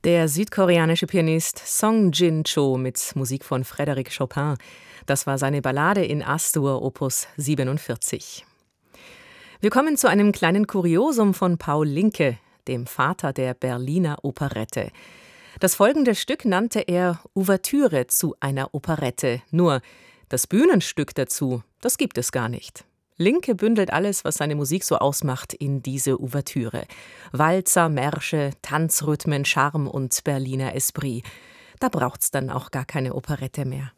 Der südkoreanische Pianist Song Jin-cho mit Musik von Frédéric Chopin. Das war seine Ballade in As-Dur, Opus 47. Wir kommen zu einem kleinen Kuriosum von Paul Linke, dem Vater der Berliner Operette. Das folgende Stück nannte er Ouvertüre zu einer Operette. Nur das Bühnenstück dazu, das gibt es gar nicht. Linke bündelt alles, was seine Musik so ausmacht, in diese Ouvertüre. Walzer, Märsche, Tanzrhythmen, Charme und Berliner Esprit. Da braucht's dann auch gar keine Operette mehr.